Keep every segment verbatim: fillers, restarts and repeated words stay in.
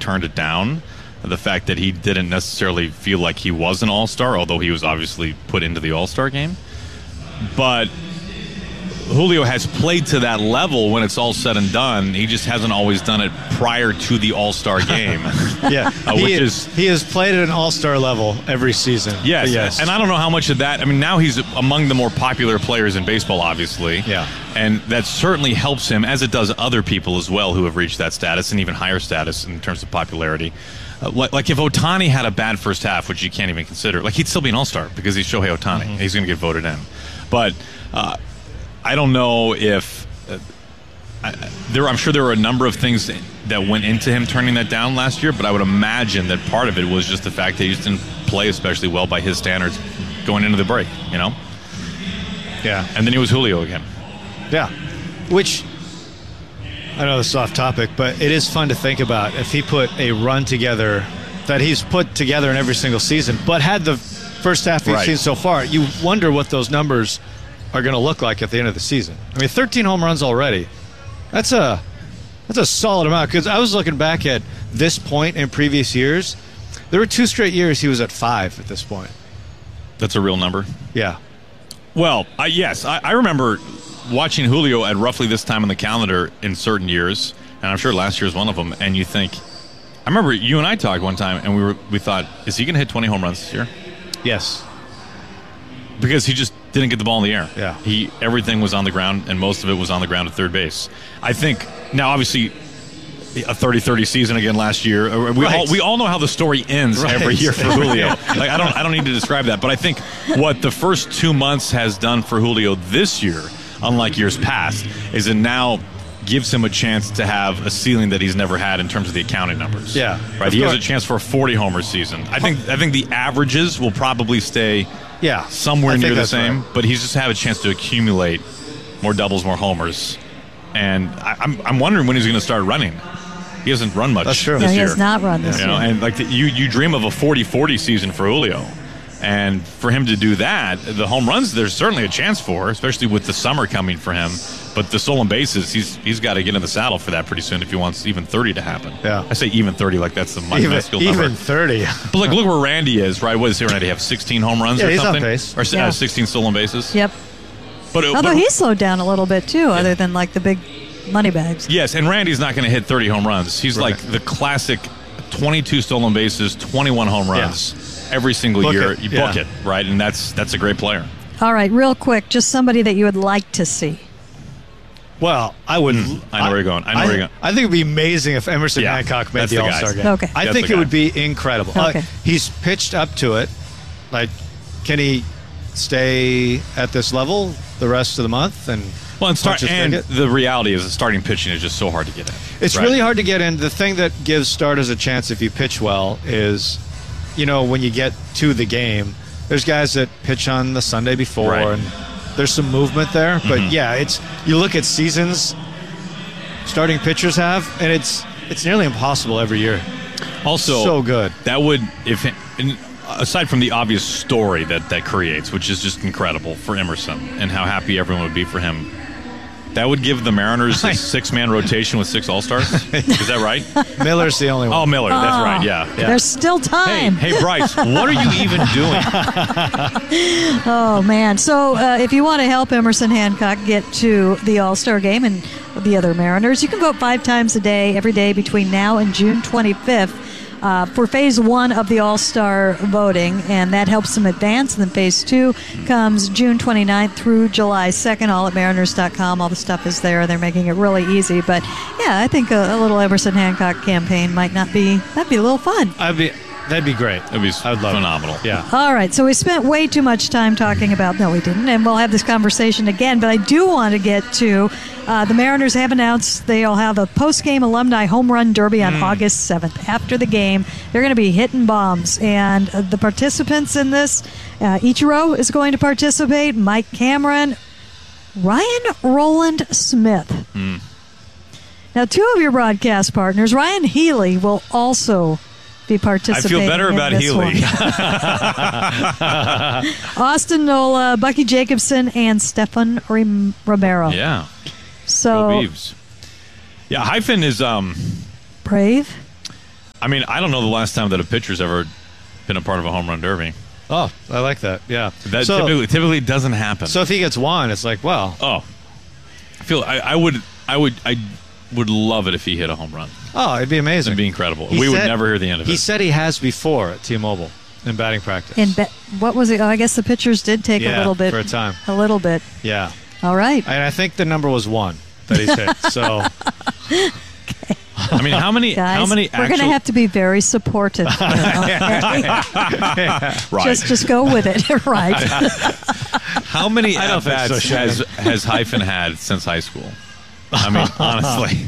turned it down. The fact that he didn't necessarily feel like he was an all-star, although he was obviously put into the all-star game. But Julio has played to that level when it's all said and done. He just hasn't always done it prior to the all-star game. yeah, uh, which he, is he has played at an all-star level every season. Yes, yes, and I don't know how much of that. I mean, now he's among the more popular players in baseball, obviously. Yeah, and that certainly helps him, as it does other people as well who have reached that status and even higher status in terms of popularity. Uh, like, like if Ohtani had a bad first half, which you can't even consider, like he'd still be an all-star because he's Shohei Ohtani. Mm-hmm. He's going to get voted in. But uh, I don't know if uh, I, there. I'm sure there were a number of things that went into him turning that down last year. But I would imagine that part of it was just the fact that he just didn't play especially well by his standards going into the break. You know. Yeah. And then he was Julio again. Yeah. Which, I know this is off topic, but it is fun to think about. If he put a run together that he's put together in every single season, but had the first half we've right. seen so far, you wonder what those numbers are going to look like at the end of the season. I mean, thirteen home runs already. That's a that's a solid amount. Because I was looking back at this point in previous years. There were two straight years he was at five at this point. That's a real number? Yeah. Well, uh, yes. I, I remember watching Julio at roughly this time on the calendar in certain years, and I'm sure last year was one of them, and you think, I remember you and I talked one time, and we were we thought, is he going to hit twenty home runs this year? Yes. Because he just didn't get the ball in the air. Yeah. He everything was on the ground, and most of it was on the ground at third base. I think, now obviously, a thirty thirty season again last year. We right. all we all know how the story ends right. every year for Julio. Like I don't I don't need to describe that, but I think what the first two months has done for Julio this year, unlike years past, is it now gives him a chance to have a ceiling that he's never had in terms of the accounting numbers. Yeah. Right. He has a chance for a forty homer season. I think I think the averages will probably stay yeah. somewhere I near the same, right. but he's just had a chance to accumulate more doubles, more homers. And I, I'm I'm wondering when he's going to start running. He hasn't run much That's true. this no, he year. has not run this you know, year. and like the, you, you dream of a forty forty season for Julio, and for him to do that, the home runs there's certainly a chance for, especially with the summer coming for him. But the stolen bases, he's he's got to get in the saddle for that pretty soon if he wants even thirty to happen. Yeah, I say even thirty like that's the even, minuscule number. Even thirty. But like, look where Randy is, right? What does he Randy have? sixteen home runs yeah, or he's something, on pace. or yeah. uh, sixteen stolen bases. Yep. But although but, he slowed down a little bit too, yeah. other than like the big money bags. Yes, and Randy's not going to hit thirty home runs. He's right. like the classic twenty-two stolen bases, twenty-one home runs yeah. every single book year. It. You yeah. book it, right? And that's that's a great player. All right, real quick, just somebody that you would like to see. Well, I would. Mm, I know I, where you're going. I know I, where you're going. I think it would be amazing if Emerson yeah, Hancock made the, the All-Star guys. game. Okay. I that's think it would be incredible. Okay. Uh, he's pitched up to it. Like, can he stay at this level the rest of the month? And well, and, start, and it? the reality is that starting pitching is just so hard to get in. It's right? really hard to get in. The thing that gives starters a chance if you pitch well is, you know, when you get to the game, there's guys that pitch on the Sunday before, right. and there's some movement there. But mm-hmm. yeah, it's you look at seasons starting pitchers have, and it's it's nearly impossible every year. Also, so good. That would, if and aside from the obvious story that that creates, which is just incredible for Emerson and how happy everyone would be for him, that would give the Mariners a six-man rotation with six All-Stars. Is that right? Miller's the only one. Oh, Miller. That's right. Yeah. yeah. There's still time. Hey, hey, Bryce, what are you even doing? Oh, man. So uh, if you want to help Emerson Hancock get to the All-Star game and the other Mariners, you can vote five times a day, every day between now and June twenty-fifth. Uh, for phase one of the All-Star voting, and that helps them advance. And then phase two comes June twenty-ninth through July second, all at mariners dot com. All the stuff is there. They're making it really easy. But, yeah, I think a, a little Emerson Hancock campaign might not be, that'd be a little fun. I'd be, that'd be great. It'd be I'd love phenomenal. It. Yeah. All right, so we spent way too much time talking about, no, we didn't, and we'll have this conversation again, but I do want to get to uh, the Mariners have announced they'll have a post-game alumni home run derby on mm. August seventh. After the game, they're going to be hitting bombs, and uh, the participants in this, uh, Ichiro is going to participate, Mike Cameron, Ryan Roland Smith. Mm. Now, two of your broadcast partners, Ryan Healy, will also be participating. I feel better about Healy. Austin Nola, Bucky Jacobson, and Stefan Romero. Yeah. So, Go Beavs. Yeah, Hyphen is um brave. I mean, I don't know the last time that a pitcher's ever been a part of a home run derby. Oh, I like that. Yeah. That so, typically, typically doesn't happen. So if he gets one, it's like, well. Oh. I feel I, I would I would I would love it if he hit a home run. Oh, it'd be amazing. It'd be incredible. He we said, would never hear the end of he it. He said he has before at T-Mobile in batting practice. In be- what was it? Oh, I guess the pitchers did take yeah, a little bit. for a time. A little bit. Yeah. All right. And I think the number was one that he's hit. So. Okay. I mean, how many? Guys, how many? We're actual... going to have to be very supportive. You know, okay? Right. Just, just go with it, right? How many I don't think at-bats so, has has Hyphen had since high school? I mean, honestly.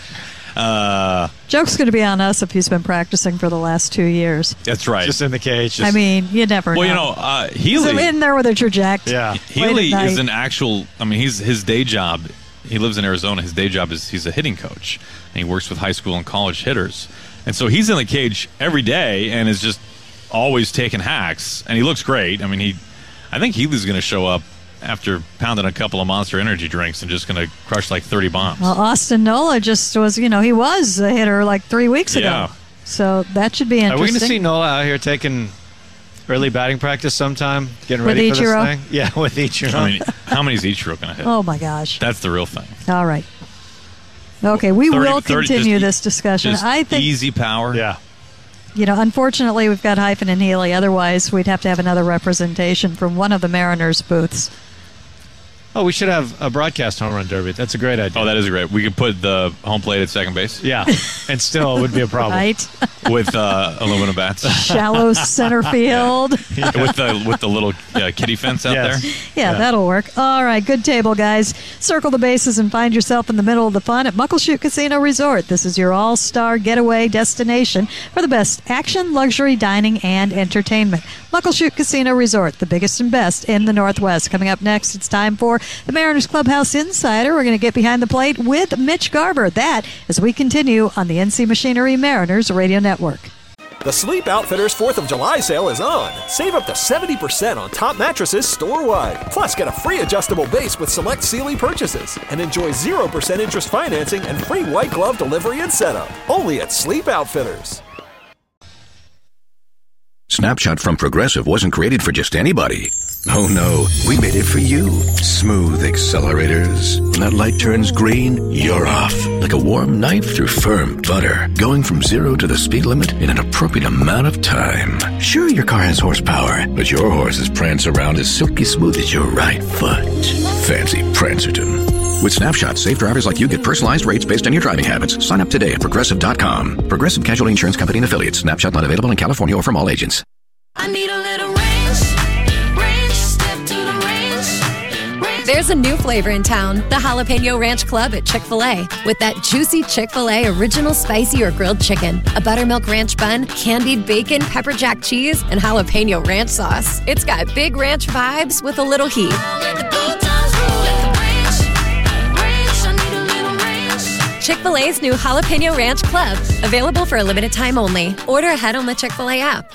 Uh, Joke's going to be on us if he's been practicing for the last two years. That's right. Just in the cage. Just, I mean, you never well, know. you know, uh, He's Healy. in there with a trajectory. Yeah. Healy Late at is night. an actual. I mean, he's his day job. He lives in Arizona. His day job is he's a hitting coach, and he works with high school and college hitters. And so he's in the cage every day and is just always taking hacks. And he looks great. I mean, he. I think Healy's going to show up after pounding a couple of Monster Energy drinks and just going to crush like thirty bombs. Well, Austin Nola just was, you know, he was a hitter like three weeks ago. Yeah. So that should be interesting. Are we going to see Nola out here taking early batting practice sometime? Getting With ready for Ichiro? this thing? Yeah, with Ichiro. I mean, how many is Ichiro going to hit? Oh, my gosh. That's the real thing. All right. Okay, we thirty will thirty continue just- this discussion. Just I think, easy power. yeah. you know, unfortunately, we've got Hyphen and Healy. Otherwise, we'd have to have another representation from one of the Mariners' booths. Oh, we should have a broadcast home run derby. That's a great idea. Oh, that is great. We could put the home plate at second base. Yeah, and still it would be a problem. Right? With uh, aluminum bats. Shallow center field. with the with the little uh, kitty fence out Yes. there. Yeah, Yeah. that'll work. All right, good table, guys. Circle the bases and find yourself in the middle of the fun at Muckleshoot Casino Resort. This is your all-star getaway destination for the best action, luxury, dining, and entertainment. Muckleshoot Casino Resort, the biggest and best in the Northwest. Coming up next, it's time for the Mariners Clubhouse Insider. We're going to get behind the plate with Mitch Garber. That as we continue on the N C Machinery Mariners Radio Network. The Sleep Outfitters fourth of July sale is on. Save up to seventy percent on top mattresses store-wide. Plus, get a free adjustable base with select Sealy purchases. And enjoy zero percent interest financing and free white glove delivery and setup. Only at Sleep Outfitters. Snapshot from Progressive wasn't created for just anybody. Oh no, we made it for you. Smooth accelerators. When that light turns green, you're off. Like a warm knife through firm butter. Going from zero to the speed limit in an appropriate amount of time. Sure, your car has horsepower, but your horses prance around as silky smooth as your right foot. Fancy Prancerton. With Snapshot, safe drivers like you get personalized rates based on your driving habits. Sign up today at Progressive dot com. Progressive Casualty Insurance Company and Affiliates. Snapshot not available in California or from all agents. I need a little ranch, ranch, step to the ranch, ranch. There's a new flavor in town, the Jalapeno Ranch Club at Chick-fil-A. With that juicy Chick-fil-A original spicy or grilled chicken, a buttermilk ranch bun, candied bacon, pepper jack cheese, and jalapeno ranch sauce. It's got big ranch vibes with a little heat. Chick-fil-A's new Jalapeno Ranch Club. Available for a limited time only. Order ahead on the Chick-fil-A app.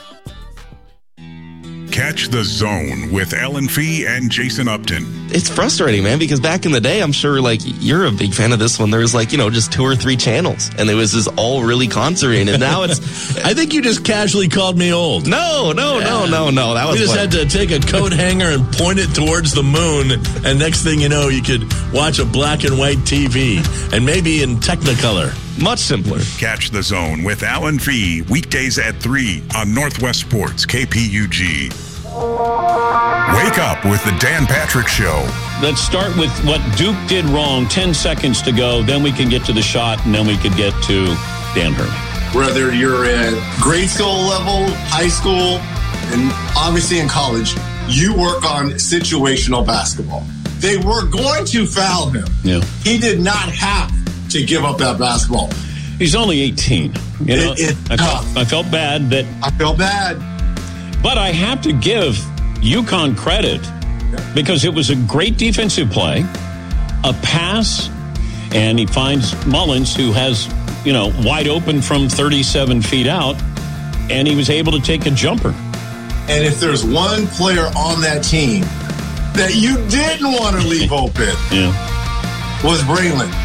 Catch the Zone with Ellen Fee and Jason Upton. It's frustrating, man, because back in the day, I'm sure, like, you're a big fan of this one. There was, like, you know, just two or three channels, and it was just all really concentrated. And now it's... I think you just casually called me old. No, no, Yeah. no, no, no. That was We just what- had to take a coat hanger and point it towards the moon, and next thing you know, you could watch a black and white T V, and maybe in Technicolor. much simpler. Catch the Zone with Alan Fee weekdays at three on Northwest Sports K P U G. Wake up with the Dan Patrick Show. Let's start with what Duke did wrong. Ten seconds to go. Then we can get to the shot, and then we could get to Dan Hurley. Whether you're at grade school level, high school, and obviously in college, you work on situational basketball. They were going to foul him. Yeah. He did not have to give up that basketball. He's only eighteen. You know, It- it- I, felt, I felt bad that. I felt bad. But I have to give UConn credit because it was a great defensive play, a pass, and he finds Mullins, who has, you know, wide open from thirty-seven feet out, and he was able to take a jumper. And if there's one player on that team that you didn't want to leave open, Yeah. was Braylon.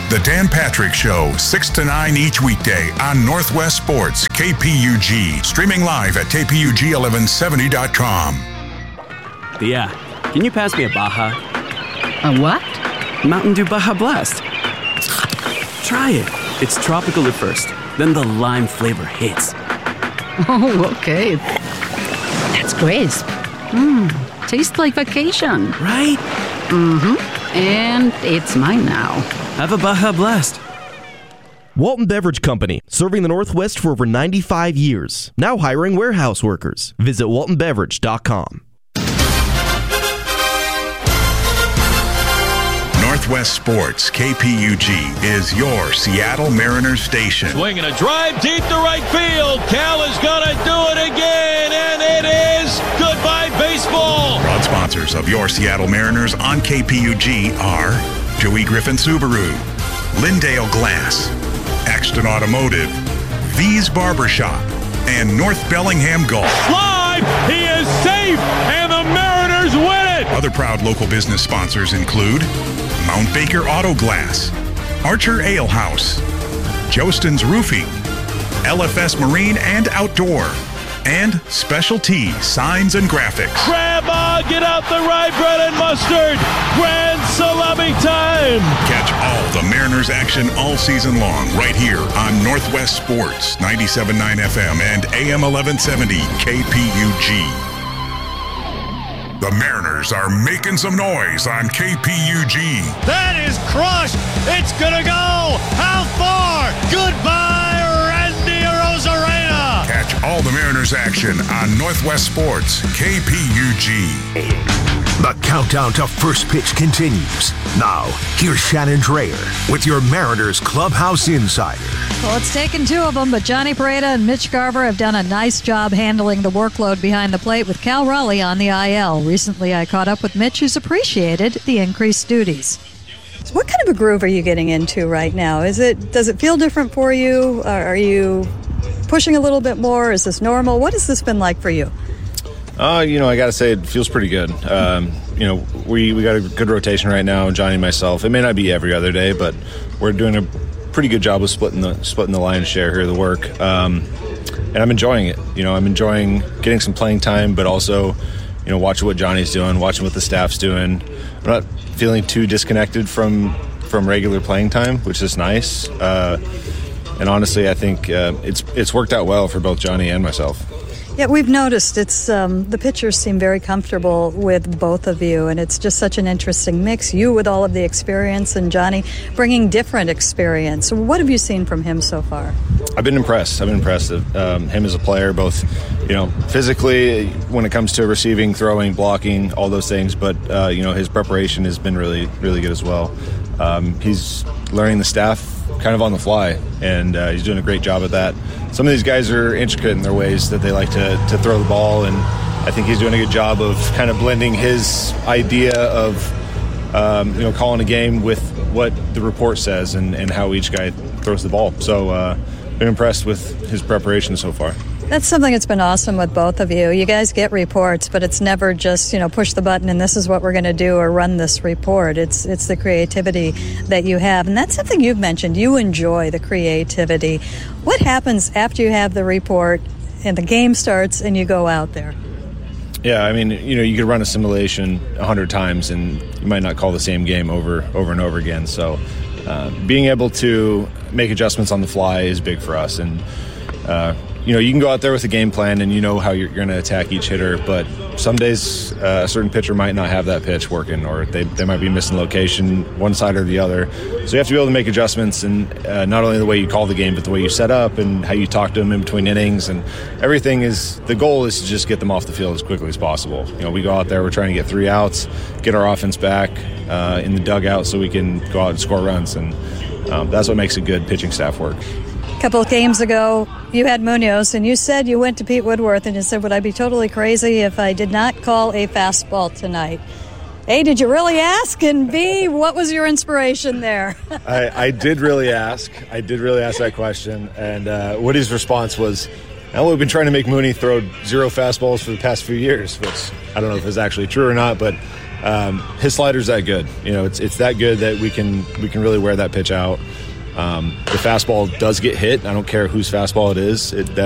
The Dan Patrick Show, six to nine each weekday on Northwest Sports, K P U G. Streaming live at K P U G eleven seventy dot com. Thea, can you pass me a Baja? A what? Mountain Dew Baja Blast. Try it. It's tropical at first, then the lime flavor hits. Oh, okay. That's crisp. Mmm, tastes like vacation. Right? Mm-hmm. And it's mine now. Have a Baja Blast. Walton Beverage Company, serving the Northwest for over ninety-five years. Now hiring warehouse workers. Visit walton beverage dot com. Northwest Sports, K P U G, is your Seattle Mariners station. Swinging a drive deep to right field. Cal is going to do it again, and it is goodbye baseball. Proud sponsors of your Seattle Mariners on K P U G are Joey Griffin Subaru, Lindale Glass, Axton Automotive, V's Barbershop, and North Bellingham Golf. Live, he is safe, and the Mariners win it. Other proud local business sponsors include Mount Baker Auto Glass, Archer Ale House, Jostin's Roofing, L F S Marine and Outdoor, and Special T Signs and Graphics. Grandma, get out the rye bread and mustard. Grand salami time. Catch all the Mariners action all season long right here on Northwest Sports, ninety-seven point nine F M and A M eleven seventy K P U G. The Mariners are making some noise on K P U G. That is crushed. It's going to go. How far? Goodbye, Randy Arozarena. Catch all the Mariners action on Northwest Sports, K P U G. The countdown to first pitch continues. Now, here's Shannon Dreyer with your Mariners Clubhouse Insider. Well, it's taken two of them, but Johnny Pareda and Mitch Garver have done a nice job handling the workload behind the plate with Cal Raleigh on the I L. Recently, I caught up with Mitch, who's appreciated the increased duties. So what kind of a groove are you getting into right now? Is it does it feel different for you? Are you pushing a little bit more? Is this normal? What has this been like for you? Uh, you know, I got to say, it feels pretty good. Um, you know, we, we got a good rotation right now, Johnny and myself. It may not be every other day, but we're doing a pretty good job of splitting the splitting the lion's share here of the work. Um, and I'm enjoying it. You know, I'm enjoying getting some playing time, but also, you know, watching what Johnny's doing, watching what the staff's doing. I'm not feeling too disconnected from, from regular playing time, which is nice. Uh, and honestly, I think uh, it's it's worked out well for both Johnny and myself. Yeah, we've noticed it's um, the pitchers seem very comfortable with both of you, and it's just such an interesting mix. You with all of the experience, and Johnny bringing different experience. What have you seen from him so far? I've been impressed. I've been impressed with um, him as a player, both, you know, physically when it comes to receiving, throwing, blocking, all those things. But uh, you know, his preparation has been really, really good as well. Um, he's learning the staff kind of on the fly, and uh, he's doing a great job at that. Some of these guys are intricate in their ways that they like to, to throw the ball, and I think he's doing a good job of kind of blending his idea of um, you know, calling a game with what the report says and, and how each guy throws the ball. So uh, been impressed with his preparation so far. That's something that's been awesome with both of you. You guys get reports, but it's never just, you know, push the button and this is what we're going to do or run this report. It's it's the creativity that you have. And that's something you've mentioned. You enjoy the creativity. What happens after you have the report and the game starts and you go out there? Yeah, I mean, you know, you could run a simulation a hundred times and you might not call the same game over, over and over again. So uh, being able to make adjustments on the fly is big for us. And, uh, you know, you can go out there with a game plan and you know how you're going to attack each hitter, but some days uh, a certain pitcher might not have that pitch working, or they, they might be missing location, one side or the other. So you have to be able to make adjustments, and uh, not only the way you call the game, but the way you set up and how you talk to them in between innings, and everything is, the goal is to just get them off the field as quickly as possible. You know, we go out there, we're trying to get three outs, get our offense back uh, in the dugout so we can go out and score runs, and um, that's what makes a good pitching staff work. A couple of games ago, you had Munoz, and you said you went to Pete Woodworth and you said, would I be totally crazy if I did not call a fastball tonight? A, did you really ask? And B, what was your inspiration there? I, I did really ask. I did really ask that question. And uh, Woody's response was, well, we've been trying to make Mooney throw zero fastballs for the past few years, which I don't know if is actually true or not, but um, his slider's that good. You know, it's it's that good that we can we can really wear that pitch out. Um, the fastball does get hit. I don't care whose fastball it is. It, that